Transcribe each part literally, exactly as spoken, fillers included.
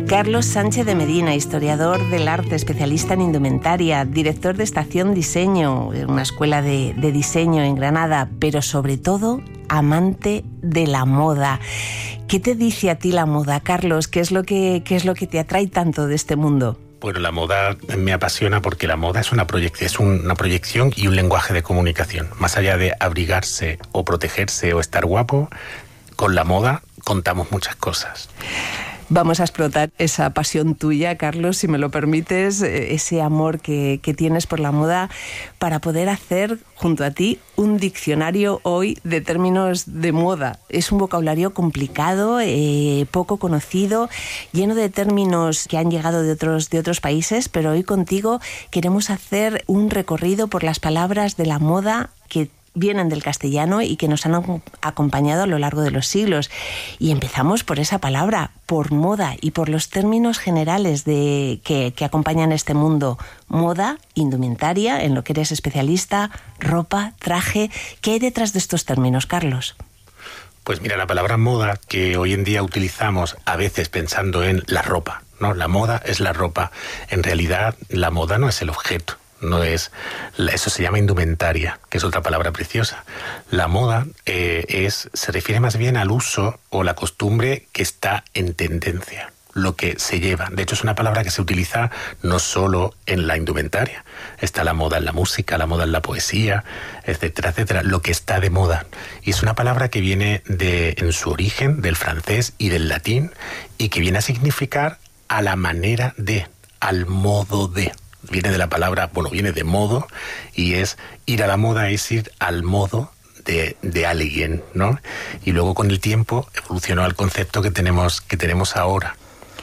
Carlos Sánchez de Medina, historiador del arte, especialista en indumentaria, director de Estación Diseño, una escuela de, de diseño en Granada, pero sobre todo amante de la moda. ¿Qué te dice a ti la moda, Carlos? ¿Qué es lo que, qué es lo que te atrae tanto de este mundo? Bueno, la moda me apasiona porque la moda es una, proyec- es una proyección y un lenguaje de comunicación. Más allá de abrigarse o protegerse o estar guapo, con la moda contamos muchas cosas. Vamos a explotar esa pasión tuya, Carlos, si me lo permites, ese amor que, que tienes por la moda, para poder hacer junto a ti un diccionario hoy de términos de moda. Es un vocabulario complicado, eh, poco conocido, lleno de términos que han llegado de otros, de otros países, pero hoy contigo queremos hacer un recorrido por las palabras de la moda que vienen del castellano y que nos han acompañado a lo largo de los siglos. Y empezamos por esa palabra, por moda, y por los términos generales de, que, que acompañan este mundo. Moda, indumentaria, en lo que eres especialista, ropa, traje. ¿Qué hay detrás de estos términos, Carlos? Pues mira, la palabra moda, que hoy en día utilizamos a veces pensando en la ropa, ¿no? La moda es la ropa. En realidad, la moda no es el objeto. No es, eso se llama indumentaria, que es otra palabra preciosa. La moda eh, es, se refiere más bien al uso o la costumbre que está en tendencia, lo que se lleva. De hecho, es una palabra que se utiliza no solo en la indumentaria. Está la moda en la música, la moda en la poesía, etcétera, etcétera. Lo que está de moda. Y es una palabra que viene de, en su origen del francés y del latín, y que viene a significar a la manera de, al modo de. Viene de la palabra, bueno, viene de modo, y es ir a la moda, es ir al modo de, de alguien, ¿no? Y luego con el tiempo evolucionó al concepto que tenemos, que tenemos ahora.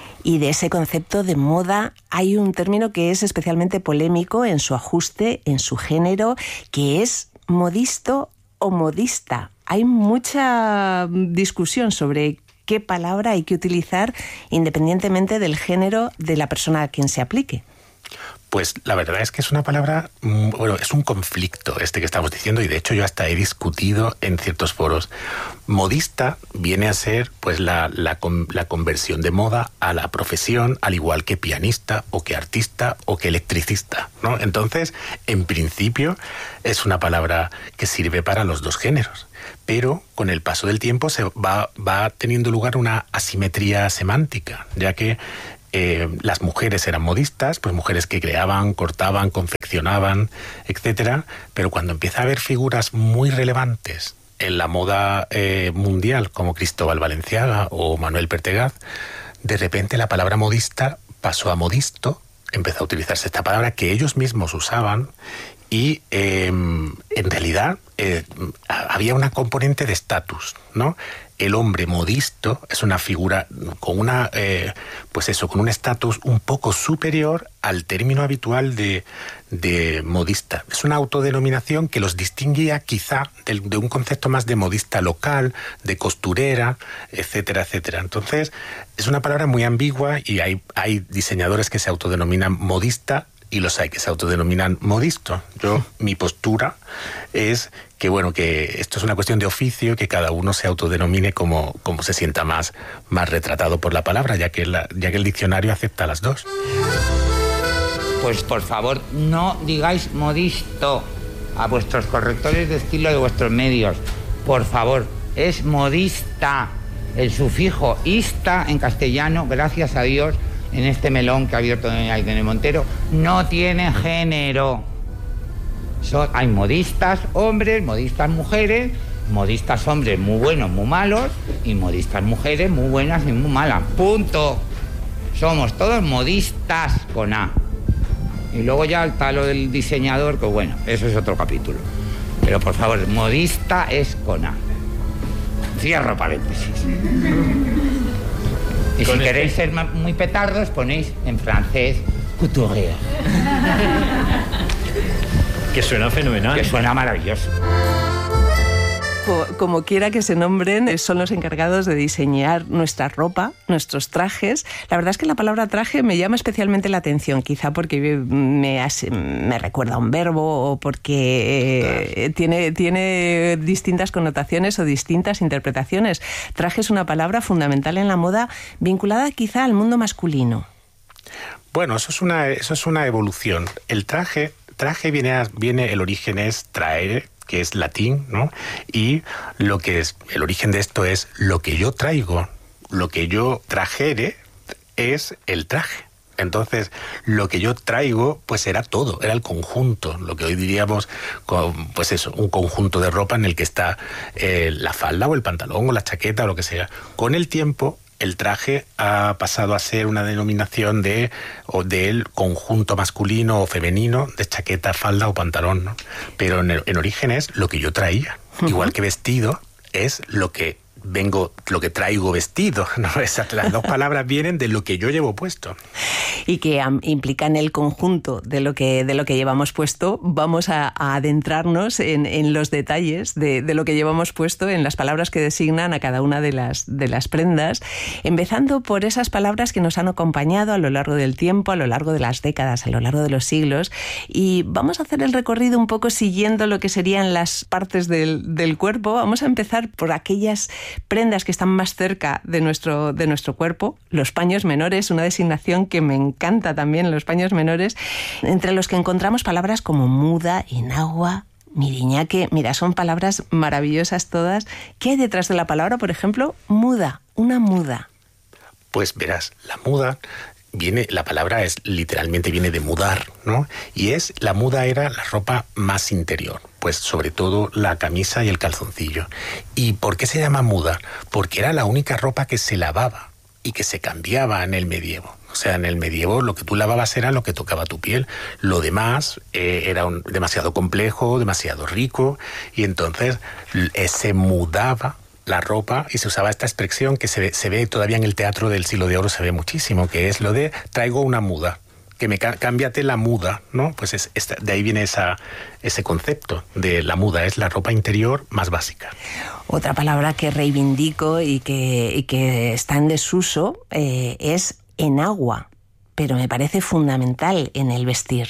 Y de ese concepto de moda hay un término que es especialmente polémico en su ajuste, en su género, que es modisto o modista. Hay mucha discusión sobre qué palabra hay que utilizar independientemente del género de la persona a quien se aplique. Pues la verdad es que es una palabra, bueno, es un conflicto este que estamos diciendo, y de hecho yo hasta he discutido en ciertos foros. Modista viene a ser pues la, la, la conversión de moda a la profesión, al igual que pianista o que artista o que electricista, ¿no? Entonces, en principio, es una palabra que sirve para los dos géneros. Pero con el paso del tiempo se va, va teniendo lugar una asimetría semántica, ya que Eh, las mujeres eran modistas, pues mujeres que creaban, cortaban, confeccionaban, etcétera. Pero cuando empieza a haber figuras muy relevantes en la moda eh, mundial, como Cristóbal Valenciaga o Manuel Pertegaz, de repente la palabra modista pasó a modisto, empezó a utilizarse esta palabra que ellos mismos usaban, y eh, en realidad eh, había una componente de estatus, ¿no? El hombre modisto es una figura con una, eh, pues eso, con un estatus un poco superior al término habitual de, de modista. Es una autodenominación que los distinguía quizá de, de un concepto más de modista local, de costurera, etcétera, etcétera. Entonces, es una palabra muy ambigua, y hay, hay diseñadores que se autodenominan modista y los hay que se autodenominan modisto. Yo, mi postura es que, bueno, que esto es una cuestión de oficio, que cada uno se autodenomine como, como se sienta más, más retratado por la palabra, ya que, la, ya que el diccionario acepta las dos. Pues por favor, no digáis modisto a vuestros correctores de estilo de vuestros medios. Por favor, es modista. El sufijo ista en castellano, gracias a Dios, en este melón que ha abierto Irene Montero, no tiene género. Son, hay modistas hombres, modistas mujeres, modistas hombres muy buenos, muy malos, y modistas mujeres muy buenas y muy malas. Punto. Somos todos modistas con A. Y luego ya está lo del diseñador, que bueno, eso es otro capítulo. Pero por favor, modista es con A. Cierro paréntesis. Y si queréis ser muy petardos, ponéis en francés couturier. Que suena fenomenal. Que suena maravilloso. Como quiera que se nombren, son los encargados de diseñar nuestra ropa, nuestros trajes. La verdad es que la palabra traje me llama especialmente la atención, quizá porque me, hace, me recuerda a un verbo o porque eh, tiene, tiene distintas connotaciones o distintas interpretaciones. Traje es una palabra fundamental en la moda, vinculada quizá al mundo masculino. Bueno, eso es una, eso es una evolución. El traje, traje viene, a, viene, el origen es traere, que es latín, ¿no? Y lo que es, el origen de esto es lo que yo traigo, lo que yo trajere es el traje. Entonces, lo que yo traigo, pues era todo, era el conjunto, lo que hoy diríamos, pues eso, un conjunto de ropa en el que está eh, la falda o el pantalón o la chaqueta o lo que sea. Con el tiempo, el traje ha pasado a ser una denominación de o del conjunto masculino o femenino de chaqueta, falda o pantalón, ¿no? Pero en, el, en origen es lo que yo traía. Uh-huh. Igual que vestido es lo que vengo, lo que traigo vestido, ¿no? Esas, las dos palabras vienen de lo que yo llevo puesto. Y que um, implican el conjunto de lo que, de lo que llevamos puesto. Vamos a, a adentrarnos en, en los detalles de, de lo que llevamos puesto, en las palabras que designan a cada una de las, de las prendas, empezando por esas palabras que nos han acompañado a lo largo del tiempo, a lo largo de las décadas, a lo largo de los siglos. Y vamos a hacer el recorrido un poco siguiendo lo que serían las partes del, del cuerpo. Vamos a empezar por aquellas prendas que están más cerca de nuestro, de nuestro cuerpo, los paños menores, una designación que me encanta también, los paños menores, entre los que encontramos palabras como muda, enagua, miriñaque. Mira, son palabras maravillosas todas. ¿Qué hay detrás de la palabra, por ejemplo, muda? Una muda. Pues verás, la muda viene, la palabra es literalmente viene de mudar, ¿no? Y es, la muda era la ropa más interior, pues sobre todo la camisa y el calzoncillo. ¿Y por qué se llama muda? Porque era la única ropa que se lavaba y que se cambiaba en el medievo. O sea, en el medievo lo que tú lavabas era lo que tocaba tu piel. Lo demás eh, era un, demasiado complejo, demasiado rico, y entonces eh, se mudaba la ropa y se usaba esta expresión que se ve, se ve todavía en el teatro del Siglo de Oro, se ve muchísimo, que es lo de traigo una muda, que me cámbiate la muda, ¿no? Pues es, es, de ahí viene esa, ese concepto de la muda, es la ropa interior más básica. Otra palabra que reivindico y que, y que está en desuso eh, es enagua, pero me parece fundamental en el vestir.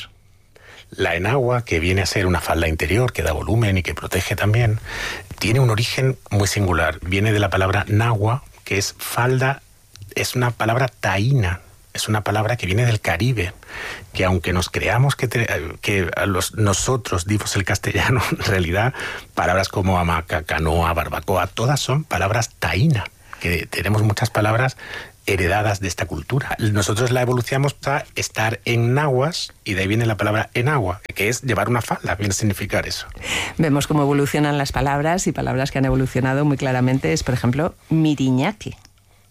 La enagua, que viene a ser una falda interior que da volumen y que protege también, tiene un origen muy singular. Viene de la palabra nagua, que es falda, es una palabra taína, es una palabra que viene del Caribe, que aunque nos creamos que, te, que a los, nosotros dimos el castellano, en realidad palabras como hamaca, canoa, barbacoa, todas son palabras taína, que tenemos muchas palabras heredadas de esta cultura. Nosotros la evolucionamos a estar en nahuas, y de ahí viene la palabra enagua, que es llevar una falda, viene a significar eso. Vemos cómo evolucionan las palabras, y palabras que han evolucionado muy claramente es, por ejemplo, miriñaque.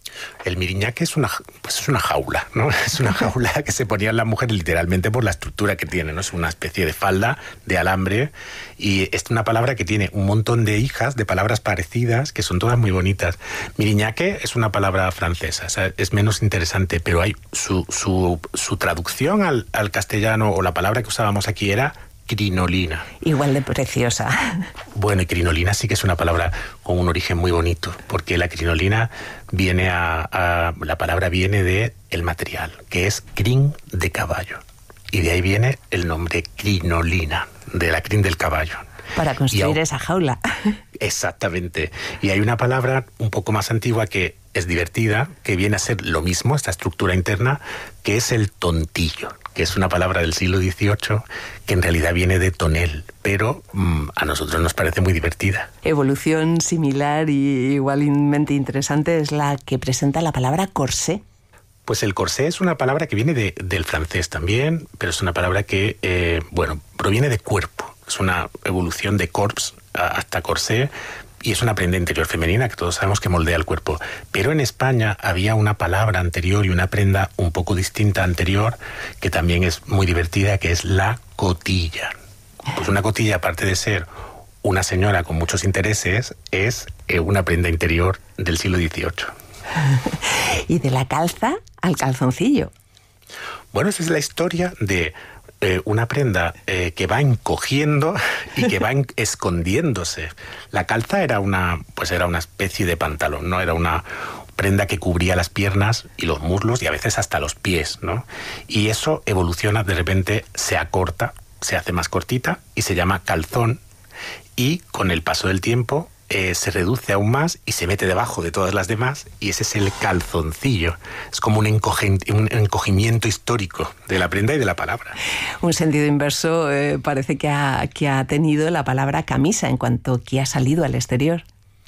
El miriñaque es una, pues es una jaula, ¿no? Es una jaula que se ponían las mujeres literalmente por la estructura que tiene, ¿no? Es una especie de falda de alambre, y es una palabra que tiene un montón de hijas de palabras parecidas que son todas muy bonitas. Miriñaque es una palabra francesa, o sea, es menos interesante, pero hay su, su, su traducción al, al castellano, o la palabra que usábamos aquí era crinolina. Igual de preciosa. Bueno, y crinolina sí que es una palabra con un origen muy bonito, porque la crinolina viene a, a la palabra viene de el material, que es crin de caballo, y de ahí viene el nombre crinolina, de la crin del caballo. Para construir a, esa jaula. Exactamente. Y hay una palabra un poco más antigua que es divertida, que viene a ser lo mismo, esta estructura interna, que es el tontillo, que es una palabra del siglo dieciocho que en realidad viene de tonel, pero mmm, a nosotros nos parece muy divertida. Evolución similar y igualmente interesante es la que presenta la palabra corsé. Pues el corsé es una palabra que viene de, del francés también, pero es una palabra que, eh, bueno, proviene de cuerpo. Es una evolución de corps hasta corsé, y es una prenda interior femenina que todos sabemos que moldea el cuerpo. Pero en España había una palabra anterior y una prenda un poco distinta anterior, que también es muy divertida, que es la cotilla. Pues una cotilla, aparte de ser una señora con muchos intereses, es una prenda interior del siglo dieciocho. Y de la calza al calzoncillo. Bueno, esa es la historia de eh, una prenda eh, que va encogiendo y que va en, escondiéndose. La calza era una, pues era una especie de pantalón, ¿no? Era una prenda que cubría las piernas y los muslos y a veces hasta los pies, ¿no? Y eso evoluciona, de repente se acorta, se hace más cortita y se llama calzón, y con el paso del tiempo eh, se reduce aún más y se mete debajo de todas las demás, y ese es el calzoncillo. Es como un, encogen, un encogimiento histórico de la prenda y de la palabra. Un sentido inverso eh, parece que ha, que ha tenido la palabra camisa en cuanto que ha salido al exterior.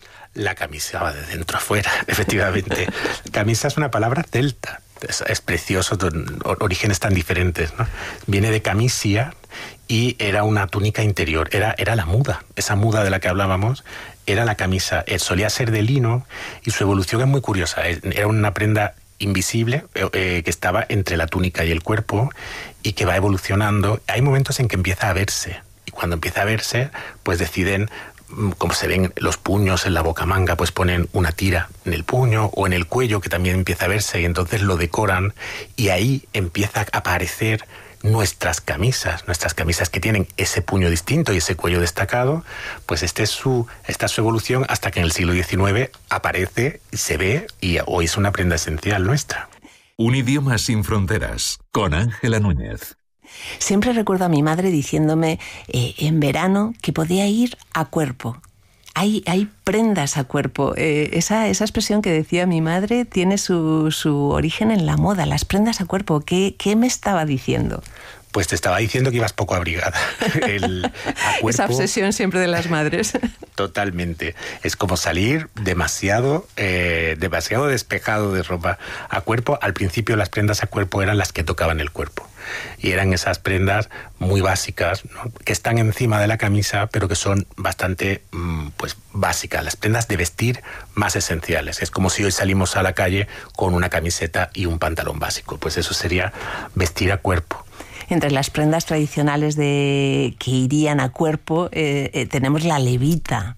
La camisa va de dentro a fuera, efectivamente. Camisa es una palabra celta. Es, es precioso, orígenes tan diferentes, ¿no? Viene de camisia y era una túnica interior, era, era la muda. Esa muda de la que hablábamos era la camisa. Eh, solía ser de lino y su evolución es muy curiosa. Era una prenda invisible eh, que estaba entre la túnica y el cuerpo y que va evolucionando. Hay momentos en que empieza a verse, y cuando empieza a verse, pues deciden, como se ven los puños en la bocamanga, pues ponen una tira en el puño o en el cuello, que también empieza a verse, y entonces lo decoran, y ahí empieza a aparecer nuestras camisas, nuestras camisas que tienen ese puño distinto y ese cuello destacado. Pues este es su, esta es su evolución hasta que en el siglo diecinueve aparece, se ve, y hoy es una prenda esencial nuestra. Un idioma sin fronteras, con Ángela Núñez. Siempre recuerdo a mi madre diciéndome eh, en verano que podía ir a cuerpo. Hay, hay prendas a cuerpo. Eh, esa, esa expresión que decía mi madre tiene su, su origen en la moda, las prendas a cuerpo. ¿Qué, qué me estaba diciendo? Pues te estaba diciendo que ibas poco abrigada. El, a cuerpo, esa obsesión siempre de las madres. Totalmente. Es como salir demasiado, eh, demasiado despejado de ropa a cuerpo. Al principio las prendas a cuerpo eran las que tocaban el cuerpo. Y eran esas prendas muy básicas, ¿no? Que están encima de la camisa, pero que son bastante pues, básicas. Las prendas de vestir más esenciales. Es como si hoy salimos a la calle con una camiseta y un pantalón básico. Pues eso sería vestir a cuerpo. Entre las prendas tradicionales de que irían a cuerpo eh, eh, tenemos la levita.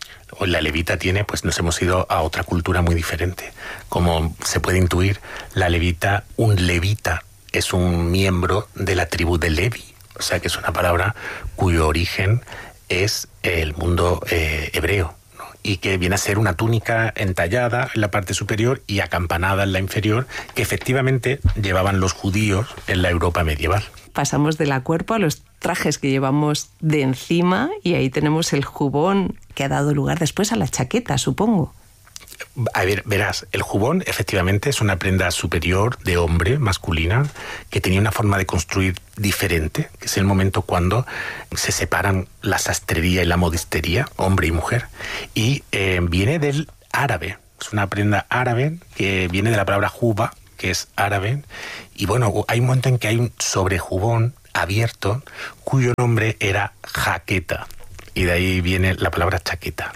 La levita tiene, pues nos hemos ido a otra cultura muy diferente. Como se puede intuir, la levita, un levita es un miembro de la tribu de Levi. O sea que es una palabra cuyo origen es el mundo eh, hebreo, ¿no? Y que viene a ser una túnica entallada en la parte superior y acampanada en la inferior, que efectivamente llevaban los judíos en la Europa medieval. Pasamos de la cuerpo a los trajes que llevamos de encima, y ahí tenemos el jubón, que ha dado lugar después a la chaqueta, supongo. A ver, verás, el jubón efectivamente es una prenda superior de hombre, masculina, que tenía una forma de construir diferente, que es el momento cuando se separan la sastrería y la modistería, hombre y mujer, y eh, viene del árabe. Es una prenda árabe que viene de la palabra juba, que es árabe, y bueno, hay un momento en que hay un sobrejubón abierto cuyo nombre era jaqueta, y de ahí viene la palabra chaqueta.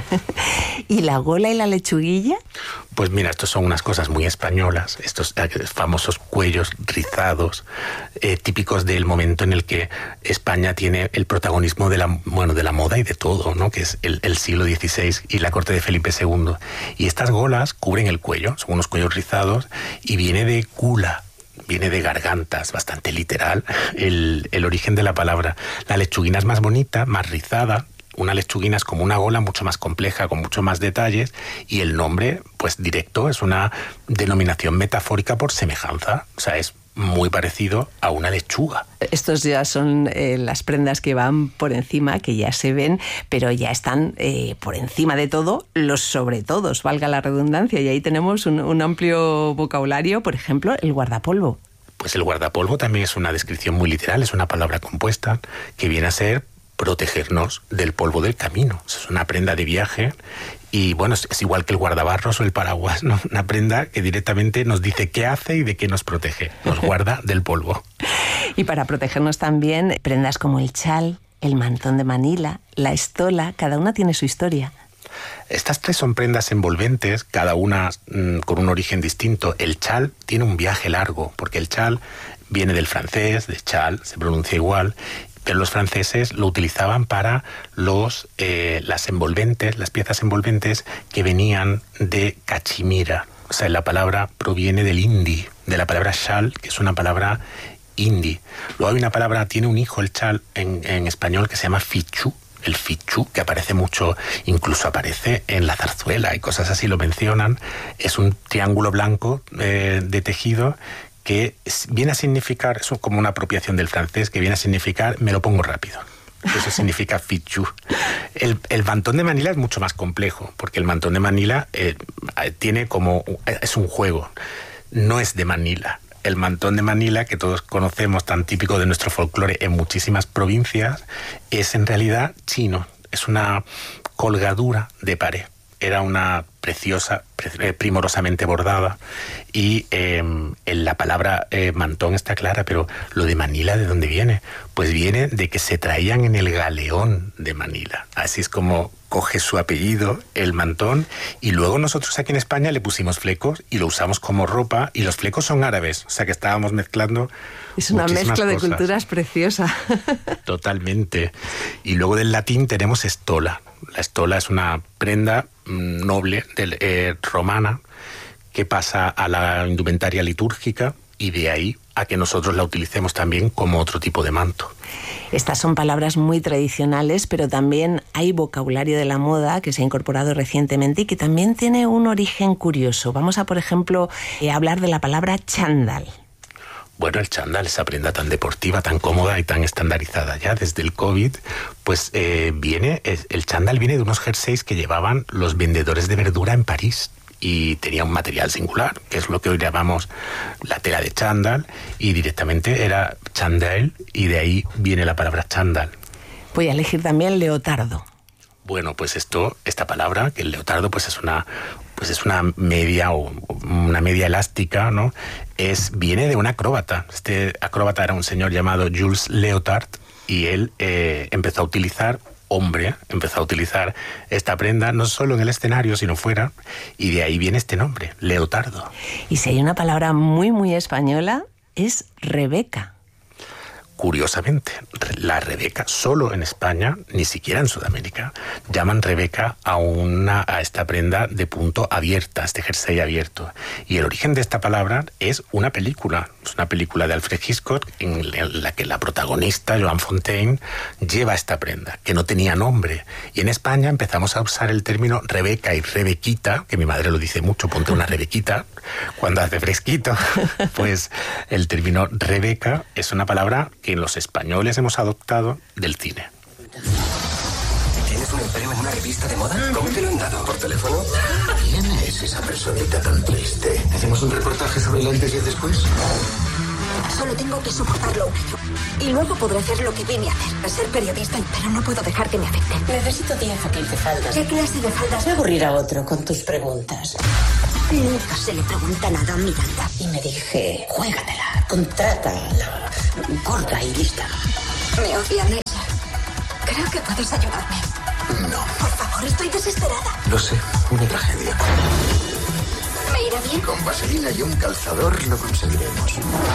¿Y la gola y la lechuguilla? Pues mira, estos son unas cosas muy españolas, estos famosos cuellos rizados, eh, típicos del momento en el que España tiene el protagonismo de la, bueno, de la moda y de todo, ¿no? Que es el, el siglo dieciséis y la corte de Felipe segundo. Y estas golas cubren el cuello, son unos cuellos rizados, y viene de gula, viene de gargantas, bastante literal, el, el origen de la palabra. La lechuguina es más bonita, más rizada. Una lechuguina es como una gola mucho más compleja, con mucho más detalles, y el nombre, pues directo, es una denominación metafórica por semejanza. O sea, es muy parecido a una lechuga. Estos ya son eh, las prendas que van por encima, que ya se ven, pero ya están eh, por encima de todo los sobre todos, valga la redundancia, y ahí tenemos un, un amplio vocabulario, por ejemplo, el guardapolvo. Pues el guardapolvo también es una descripción muy literal, es una palabra compuesta que viene a ser protegernos del polvo del camino. Es una prenda de viaje y, bueno, es, es igual que el guardabarros o el paraguas, ¿no? Una prenda que directamente nos dice qué hace y de qué nos protege. Nos guarda del polvo. Y para protegernos también, prendas como el chal, el mantón de Manila, la estola, cada una tiene su historia. Estas tres son prendas envolventes, cada una mmm, con un origen distinto. El chal tiene un viaje largo, porque el chal viene del francés, de chal, se pronuncia igual, pero los franceses lo utilizaban para los, eh, las envolventes, las piezas envolventes que venían de cachemira. O sea, la palabra proviene del hindi, de la palabra shal, que es una palabra indie. Luego hay una palabra, tiene un hijo el chal en, en español que se llama fichú. El fichú, que aparece mucho, incluso aparece en la zarzuela y cosas así, lo mencionan. Es un triángulo blanco eh, de tejido que viene a significar, es como una apropiación del francés, que viene a significar me lo pongo rápido. Eso significa fichú. El, el mantón de Manila es mucho más complejo, porque el mantón de Manila eh, tiene como, es un juego, no es de Manila. El mantón de Manila, que todos conocemos, tan típico de nuestro folclore en muchísimas provincias, es en realidad chino. Es una colgadura de pared. Era una preciosa, primorosamente bordada, y eh, en la palabra eh, mantón está clara, pero lo de Manila, ¿de dónde viene? Pues viene de que se traían en el galeón de Manila. Así es como coge su apellido, el mantón, y luego nosotros aquí en España le pusimos flecos y lo usamos como ropa, y los flecos son árabes, o sea que estábamos mezclando. Es una mezcla de cosas. Culturas preciosa. Totalmente. Y luego del latín tenemos estola. La estola es una prenda noble de, eh, romana que pasa a la indumentaria litúrgica, y de ahí a que nosotros la utilicemos también como otro tipo de manto. Estas son palabras muy tradicionales, pero también hay vocabulario de la moda que se ha incorporado recientemente y que también tiene un origen curioso. Vamos a, por ejemplo, eh, hablar de la palabra chándal. Bueno, el chándal, esa prenda tan deportiva, tan cómoda y tan estandarizada ya desde el COVID, pues eh, viene, el chándal viene de unos jerseys que llevaban los vendedores de verdura en París, y tenía un material singular, que es lo que hoy llamamos la tela de chándal, y directamente era chándal, y de ahí viene la palabra chándal. Voy a elegir también leotardo. Bueno, pues esto, esta palabra, que el leotardo, pues es una, pues es una media o una media elástica, ¿no? Es, viene de un acróbata. Este acróbata era un señor llamado Jules Leotard, y él eh, empezó a utilizar, hombre, empezó a utilizar esta prenda no solo en el escenario, sino fuera, y de ahí viene este nombre, leotardo. Y si hay una palabra muy, muy española, es Rebeca. Curiosamente, la Rebeca, solo en España, ni siquiera en Sudamérica, llaman Rebeca a, una, a esta prenda de punto abierta, este jersey abierto. Y el origen de esta palabra es una película, es una película de Alfred Hitchcock en la que la protagonista, Joan Fontaine, lleva esta prenda, que no tenía nombre. Y en España empezamos a usar el término Rebeca y Rebequita, que mi madre lo dice mucho, ponte una Rebequita, cuando hace fresquito. Pues el término Rebeca es una palabra que los españoles hemos adoptado del cine. ¿Tienes un empleo en una revista de moda? ¿Cómo te lo han dado? ¿Por teléfono? ¿Quién es esa personita tan triste? ¿Hacemos un reportaje sobre el antes y el después? Solo tengo que soportarlo un año. Y luego podré hacer lo que vine a hacer, ser periodista, pero no puedo dejar que me afecte. Necesito diez o quince faldas. ¿Qué clase de faldas? Voy a aburrir a otro con tus preguntas. Nunca se le pregunta nada a Miranda. Y me dije, juégatela, contrátala, gorda y lista. Me odian ella. Creo que puedes ayudarme. No. Por favor, estoy desesperada. Lo sé, una tragedia. ¿Me irá bien? Con vaselina y un calzador lo conseguiremos.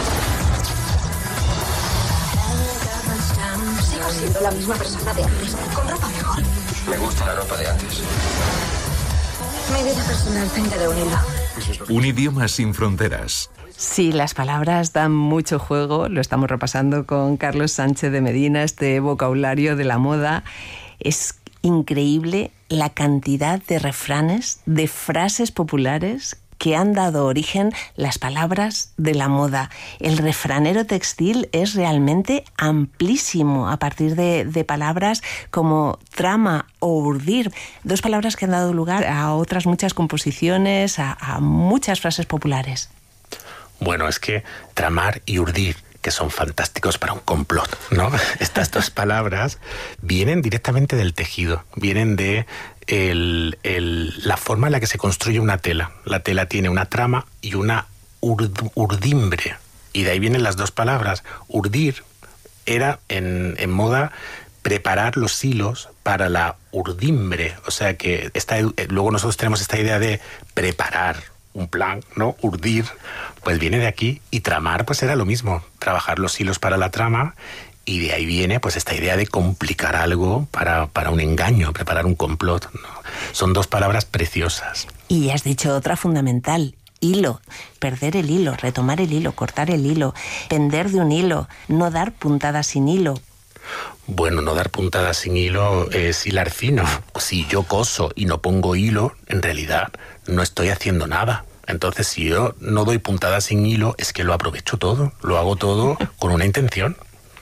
Sigo siendo la misma persona de antes, con ropa mejor. Me gusta la ropa de antes. Mi vida personal pende de un hilo. Un idioma sin fronteras. Sí, las palabras dan mucho juego. Lo estamos repasando con Carlos Sánchez de Medina, este vocabulario de la moda. Es increíble la cantidad de refranes, de frases populares que han dado origen las palabras de la moda. El refranero textil es realmente amplísimo a partir de, de palabras como trama o urdir, dos palabras que han dado lugar a otras muchas composiciones, a, a muchas frases populares. Bueno, es que tramar y urdir, que son fantásticos para un complot, ¿no? Estas dos palabras vienen directamente del tejido, vienen de el, el, la forma en la que se construye una tela. La tela tiene una trama y una urd, urdimbre, y de ahí vienen las dos palabras. Urdir era en, en moda preparar los hilos para la urdimbre, o sea que esta, luego nosotros tenemos esta idea de preparar un plan, ¿no? Urdir, pues viene de aquí, y tramar pues era lo mismo, trabajar los hilos para la trama, y de ahí viene pues esta idea de complicar algo para, para un engaño, preparar un complot, ¿no? Son dos palabras preciosas. Y has dicho otra fundamental, hilo, perder el hilo, retomar el hilo, cortar el hilo, pender de un hilo, no dar puntadas sin hilo. Bueno, no dar puntadas sin hilo es hilar fino. Si yo coso y no pongo hilo, en realidad no estoy haciendo nada. Entonces, si yo no doy puntadas sin hilo, es que lo aprovecho todo, lo hago todo con una intención.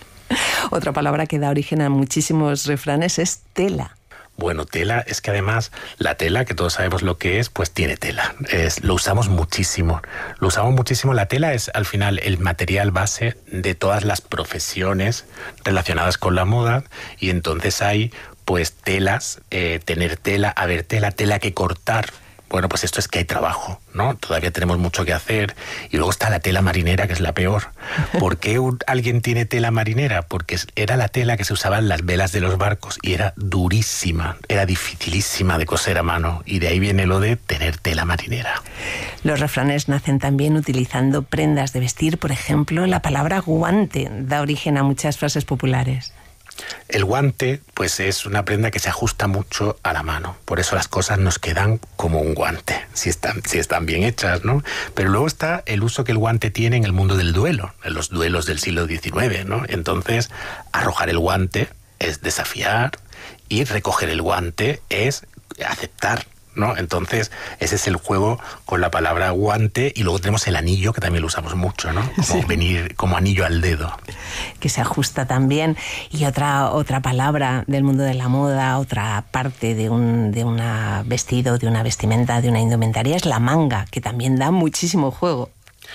Otra palabra que da origen a muchísimos refranes es tela. Bueno, tela es que además la tela, que todos sabemos lo que es, pues tiene tela. Es, lo usamos muchísimo. Lo usamos muchísimo. La tela es al final el material base de todas las profesiones relacionadas con la moda, y entonces hay pues telas, eh, tener tela, haber tela, tela que cortar. Bueno, pues esto es que hay trabajo, ¿no? Todavía tenemos mucho que hacer. Y luego está la tela marinera, que es la peor. ¿Por qué un, alguien tiene tela marinera? Porque era la tela que se usaba en las velas de los barcos y era durísima, era dificilísima de coser a mano. Y de ahí viene lo de tener tela marinera. Los refranes nacen también utilizando prendas de vestir. Por ejemplo, la palabra guante da origen a muchas frases populares. El guante, pues es una prenda que se ajusta mucho a la mano. Por eso las cosas nos quedan como un guante, si están, si están bien hechas, ¿no? Pero luego está el uso que el guante tiene en el mundo del duelo, en los duelos del siglo diecinueve, ¿no? Entonces, arrojar el guante es desafiar y recoger el guante es aceptar, ¿no? Entonces, ese es el juego con la palabra guante. Y luego tenemos el anillo, que también lo usamos mucho, ¿no? Como sí. venir como anillo al dedo. Que se ajusta también. Y otra, otra palabra del mundo de la moda, otra parte de un de una vestido, de una vestimenta, de una indumentaria, es la manga, que también da muchísimo juego.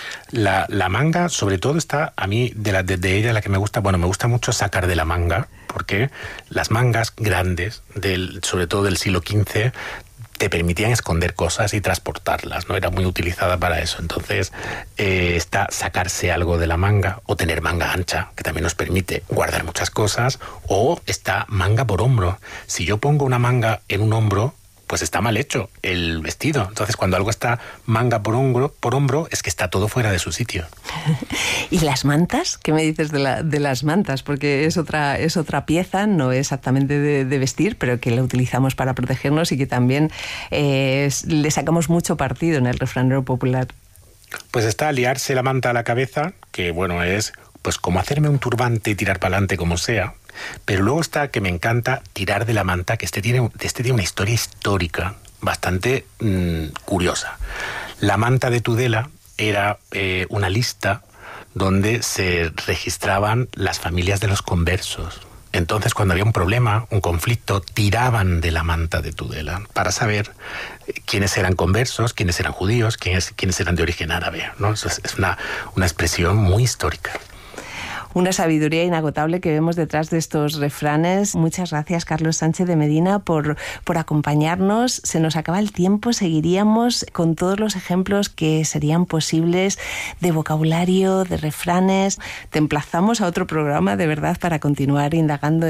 La, la manga, sobre todo, está, a mí, de, la, de, de ella, la que me gusta, bueno, me gusta mucho sacar de la manga, porque las mangas grandes, del, sobre todo del siglo quince, te permitían esconder cosas y transportarlas, ¿no? Era muy utilizada para eso. Entonces, eh, está sacarse algo de la manga, o tener manga ancha, que también nos permite guardar muchas cosas, o está manga por hombro. Si yo pongo una manga en un hombro, pues está mal hecho el vestido. Entonces, cuando algo está manga por hombro, por hombro es que está todo fuera de su sitio. ¿Y las mantas? ¿Qué me dices de, la, de las mantas? Porque es otra, es otra pieza, no exactamente de, de vestir, pero que la utilizamos para protegernos y que también eh, le sacamos mucho partido en el refranero popular. Pues está liarse la manta a la cabeza, que bueno, es pues como hacerme un turbante y tirar para adelante como sea. Pero luego está, que me encanta, tirar de la manta, que este tiene, este tiene una historia histórica bastante mmm, curiosa. La manta de Tudela era eh, una lista donde se registraban las familias de los conversos. Entonces, cuando había un problema, un conflicto, tiraban de la manta de Tudela para saber quiénes eran conversos, quiénes eran judíos, quiénes, quiénes eran de origen árabe, ¿no? Eso es, es una, una expresión muy histórica. Una sabiduría inagotable que vemos detrás de estos refranes. Muchas gracias, Carlos Sánchez de Medina, por, por acompañarnos. Se nos acaba el tiempo, seguiríamos con todos los ejemplos que serían posibles de vocabulario, de refranes. Te emplazamos a otro programa, de verdad, para continuar indagando